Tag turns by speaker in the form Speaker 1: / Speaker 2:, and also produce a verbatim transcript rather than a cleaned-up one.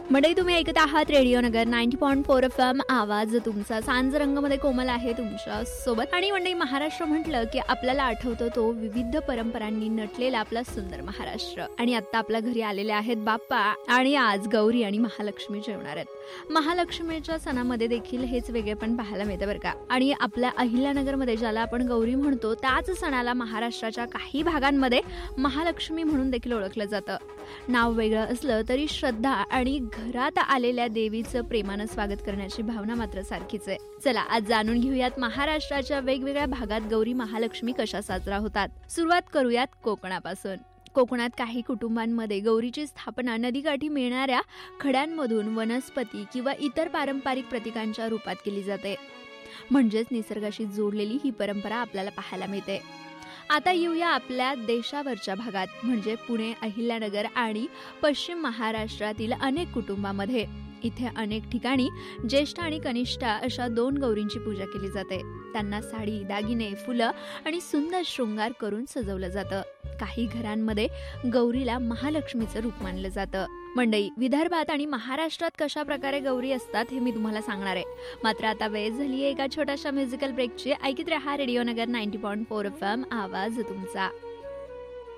Speaker 1: मंडळी, तुम्ही ऐकत आहात रेडिओ नगर ninety point four F M. आवाज तुमचा. सांज रंगमध्ये कोमल आहे तुमच्या सोबत. आणि मंडळी, महाराष्ट्र म्हटलं की आपल्याला आठवतो तो विविध परंपरांनी नटलेला आपला सुंदर महाराष्ट्र. आणि आता आपल्या घरी आलेले आहेत बाप्पा, आणि आज गौरी आणि महालक्ष्मी जेवणार आहेत. महालक्ष्मीच्या सणामध्ये देखील हेच वेगळेपण पाहायला मिळतं बरं का. आणि आपल्या अहिल्यानगरमध्ये ज्याला आपण गौरी म्हणतो, त्याच सणाला महाराष्ट्राच्या काही भागांमध्ये महालक्ष्मी म्हणून देखील ओळखलं जातं. नाव वेगळं असलं तरी श्रद्धा आणि घरात आलेल्या देवीचं प्रेमानं स्वागत करण्याची भावना मात्र सारखीच आहे. चला, आज जाणून घेऊयात महाराष्ट्राच्या वेगवेगळ्या भागात गौरी महालक्ष्मी कशा साजरा होतात. सुरुवात करूयात कोकणापासून. कोकणात काही कुटुंबांमध्ये गौरीची स्थापना नदीकाठी मिळणाऱ्या खड्यांमधून वनस्पती किंवा इतर पारंपरिक प्रतीकांच्या रूपात केली जाते. म्हणजेच निसर्गाशी जोडलेली ही परंपरा आपल्याला पाहायला मिळते. आता येऊया आपल्या देशावरच्या भागात, म्हणजे पुणे, अहिल्यानगर आणि पश्चिम महाराष्ट्रातील अनेक कुटुंबामध्ये. इथे अनेक ठिकाणी ज्येष्ठ आणि कनिष्ठा अशा दोन गौरींची पूजा केली जाते. त्यांना साडी, दागिने, फुलं आणि सुंदर शृंगार करून सजवलं जातं. काही घरांमध्ये गौरीला महालक्ष्मीचं रूप मानलं जातं. मंडई, विदर्भात आणि महाराष्ट्रात कशा प्रकारे गौरी असतात हे मी तुम्हाला सांगणार आहे. मात्र आता वेळ झाली आहे एका छोट्याशा म्युझिकल ब्रेकची. ऐकत रहा रेडिओ नगर ninety point four F M. आवाज तुमचा.